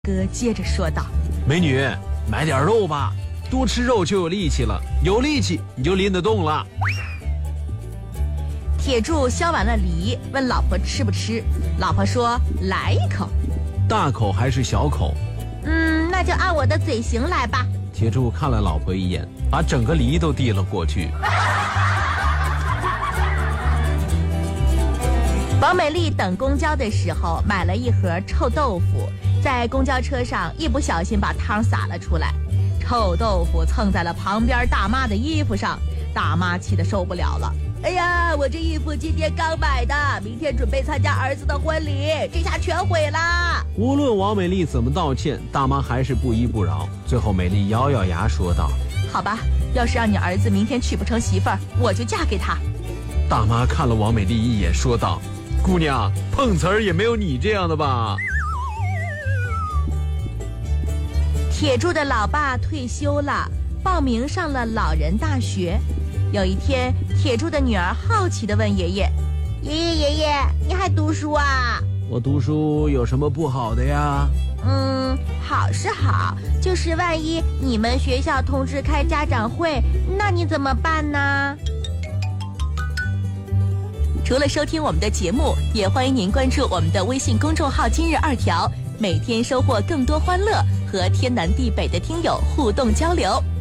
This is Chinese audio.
哥接着说道：“ 美女，买点肉吧，多吃肉就有力气了，有力气你就拎得动了。” 铁柱削完了梨，问老婆吃不吃。老婆说：“来一口。” 大口还是小口？ 那就按我的嘴型来吧。 铁柱看了老婆一眼，把整个梨都递了过去。 王美丽等公交的时候买了一盒臭豆腐，在公交车上一不小心把汤洒了出来，臭豆腐蹭在了旁边大妈的衣服上，大妈气得受不了了。哎呀，我这衣服今天刚买的，明天准备参加儿子的婚礼，这下全毁了。 无论王美丽怎么道歉，大妈还是不依不饶。最后美丽咬咬牙说道：“ 好吧，要是让你儿子明天娶不成媳妇儿，我就嫁给他。” 大妈看了王美丽一眼说道：“姑娘，碰瓷儿也没有你这样的吧？” 铁柱的老爸退休了，报名上了老人大学。有一天，铁柱的女儿好奇地问爷爷：“爷爷，你还读书啊？”“ 我读书有什么不好的呀？”“ 好是好，就是万一你们学校通知开家长会，那你怎么办呢？”除了收听我们的节目，也欢迎您关注我们的微信公众号今日2条，每天收获更多欢乐，和天南地北的听友互动交流。